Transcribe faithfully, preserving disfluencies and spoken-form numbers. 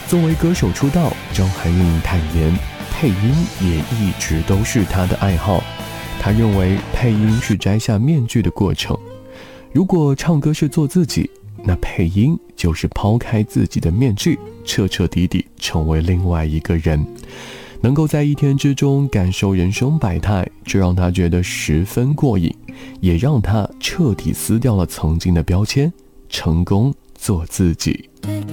作为歌手出道，张含韵坦言，配音也一直都是她的爱好。她认为配音是摘下面具的过程，如果唱歌是做自己，那配音就是抛开自己的面具，彻彻底底成为另外一个人。能够在一天之中感受人生百态，这让他觉得十分过瘾，也让他彻底撕掉了曾经的标签，成功做自己。